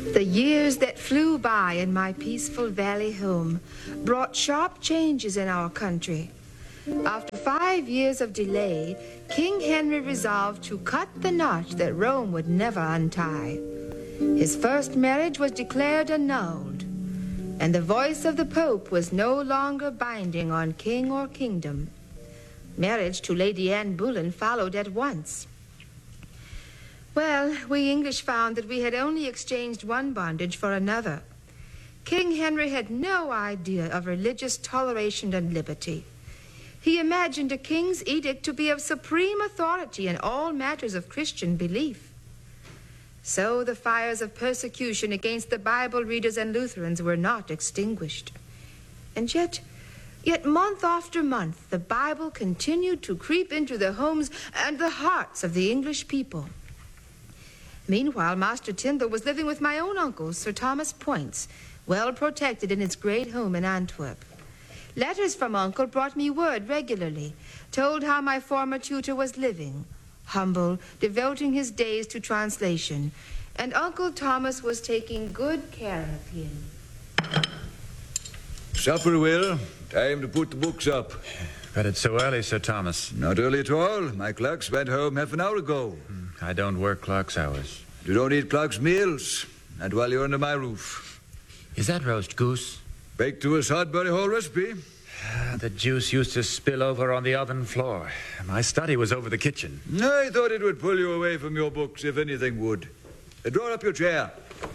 The years that flew by in my peaceful valley home brought sharp changes in our country. After 5 years of delay, King Henry resolved to cut the knot that Rome would never untie. His first marriage was declared annulled, and the voice of the Pope was no longer binding on king or kingdom. Marriage to Lady Anne Boleyn followed at once. Well, we English found that we had only exchanged one bondage for another. King Henry had no idea of religious toleration and liberty. He imagined a king's edict to be of supreme authority in all matters of Christian belief. So the fires of persecution against the Bible readers and Lutherans were not extinguished. And yet month after month, the Bible continued to creep into the homes and the hearts of the English people. Meanwhile, Master Tyndall was living with my own uncle, Sir Thomas Poyntz, well protected in his great home in Antwerp. Letters from Uncle brought me word regularly, told how my former tutor was living, humble, devoting his days to translation, and Uncle Thomas was taking good care of him. Supper, Will. Time to put the books up. But it's so early, Sir Thomas. Not early at all. My clerks went home half an hour ago. I don't work clerk's hours. You don't eat clerk's meals. Not while you're under my roof. Is that roast goose? Baked to a Sodbury Hall recipe. The juice used to spill over on the oven floor. My study was over the kitchen. I thought it would pull you away from your books, if anything would. Draw up your chair.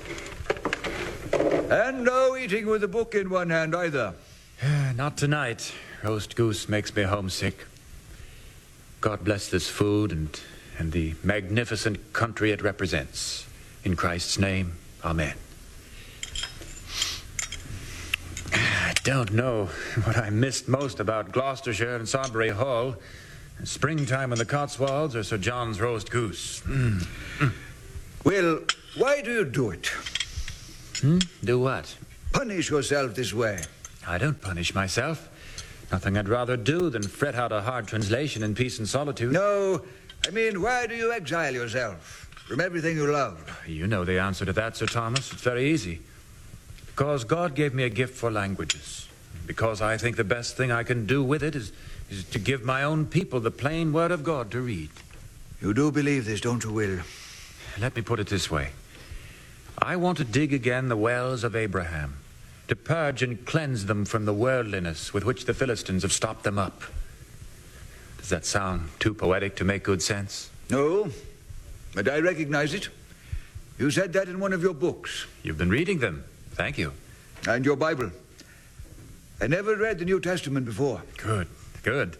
And no eating with a book in one hand, either. Not tonight. Roast goose makes me homesick. God bless this food and the magnificent country it represents. In Christ's name, amen. I don't know what I missed most about Gloucestershire and Sodbury Hall. Springtime in the Cotswolds or Sir John's roast goose. Well, why do you do it? Do what? Punish yourself this way. I don't punish myself. Nothing I'd rather do than fret out a hard translation in peace and solitude. No, I mean, why do you exile yourself from everything you love? You know the answer to that, Sir Thomas. It's very easy. Because God gave me a gift for languages. Because I think the best thing I can do with it is to give my own people the plain word of God to read. You do believe this, don't you, Will? Let me put it this way. I want to dig again the wells of Abraham, to purge and cleanse them from the worldliness with which the Philistines have stopped them up. Does that sound too poetic to make good sense? No, but I recognize it. You said that in one of your books. You've been reading them. Thank you. And your Bible. I never read the New Testament before. Good.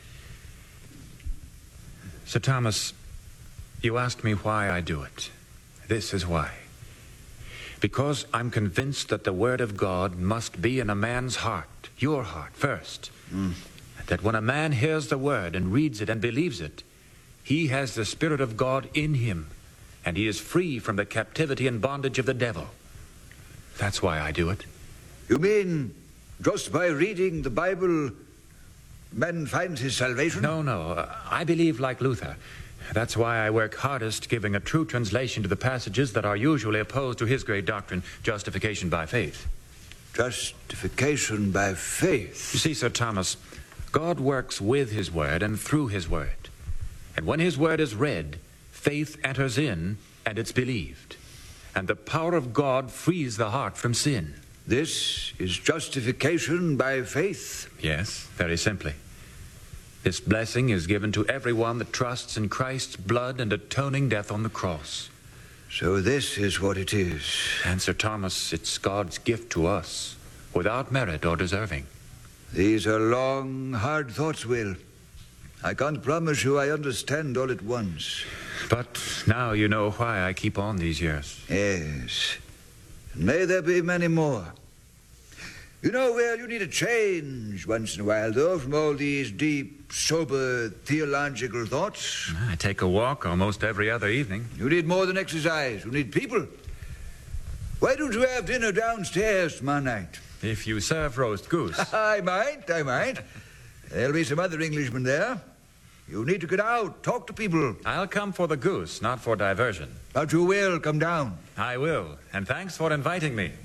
Sir Thomas, you asked me why I do it. This is why. Because I'm convinced that the Word of God must be in a man's heart, your heart first. That when a man hears the Word and reads it and believes it, he has the Spirit of God in him, and he is free from the captivity and bondage of the devil. That's why I do it. You mean just by reading the Bible, man finds his salvation? No. I believe like Luther. That's why I work hardest giving a true translation to the passages that are usually opposed to his great doctrine, justification by faith. Justification by faith? You see, Sir Thomas, God works with his word and through his word. And when his word is read, faith enters in and it's believed. And the power of God frees the heart from sin. This is justification by faith? Yes, very simply. This blessing is given to everyone that trusts in Christ's blood and atoning death on the cross. So this is what it is. And, Sir Thomas, it's God's gift to us, without merit or deserving. These are long, hard thoughts, Will. I can't promise you I understand all at once. But now you know why I keep on these years. Yes. May there be many more. You know, Will, you need a change once in a while, though, from all these deep, sober, theological thoughts. I take a walk almost every other evening. You need more than exercise. You need people. Why don't you have dinner downstairs tomorrow night? If you serve roast goose. I might. There'll be some other Englishmen there. You need to get out, talk to people. I'll come for the goose, not for diversion. But you will come down. I will, and thanks for inviting me.